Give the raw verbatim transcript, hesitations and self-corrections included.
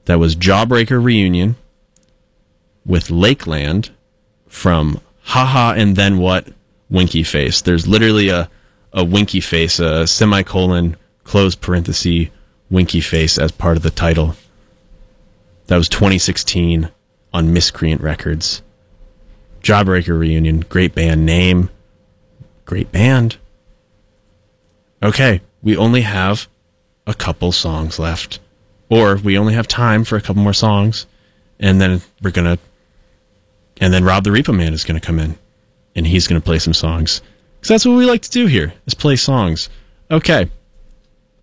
That was Jawbreaker Reunion with Lakeland from Haha and Then What, Winky Face. There's literally a, a winky face, a semicolon, close parenthesis, winky face as part of the title. That was twenty sixteen on Miscreant Records. Jawbreaker Reunion, great band name, great band. Okay, we only have a couple songs left. Or we only have time for a couple more songs, and then we're going to... And then Rob the Repo Man is going to come in, and he's going to play some songs. Because that's what we like to do here, is play songs. Okay,